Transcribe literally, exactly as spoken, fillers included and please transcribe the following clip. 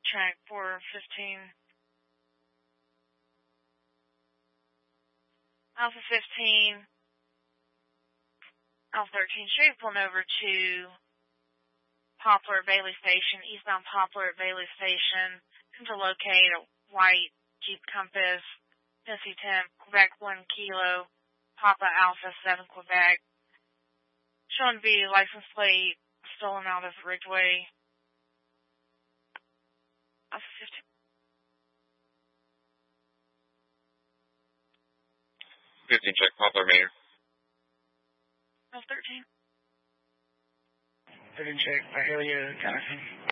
track four fifteen. Alpha fifteen. Alpha thirteen, show you pulling over to Poplar at Bailey Station, eastbound Poplar at Bailey Station, to locate a white Jeep Compass, Tennessee ten, Quebec one kilo, Papa Alpha seven Quebec, showing to be license plate stolen out of Ridgeway. Alpha fifteen. fifteen, check Poplar Mayor. Alpha thirteen. thirteen, check Byhalia, Jonathan.